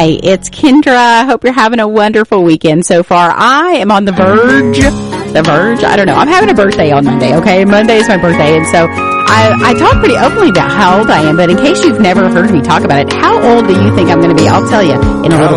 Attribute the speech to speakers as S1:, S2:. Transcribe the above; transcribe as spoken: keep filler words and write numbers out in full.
S1: Hey, it's Kendra. Hope you're having a wonderful weekend so far. I am on the verge. The verge? I don't know. I'm having a birthday on Monday, okay? Monday is my birthday, and so I, I talk pretty openly about how old I am, but in case you've never heard me talk about it, how old do you think I'm going to be? I'll tell you in a little